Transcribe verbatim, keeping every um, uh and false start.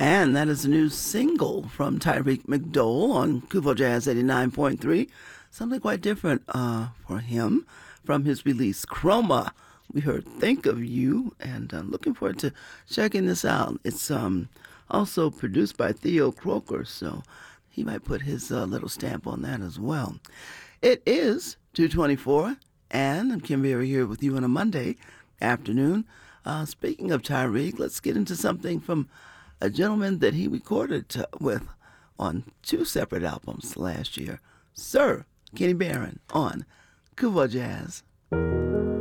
And that is a new single from Tyreek McDowell on Kuvo Jazz eighty-nine point three. Something quite different uh, for him from his release Chroma. We heard Think of You, and I'm looking forward to checking this out. It's um, also produced by Theo Croker, so he might put his uh, little stamp on that as well. It is two twenty-four, and I'm Kim Berry here with you on a Monday afternoon. Uh, speaking of Tyreek, let's get into something from a gentleman that he recorded to, with on two separate albums last year, Sir Kenny Barron on Kuvo Jazz.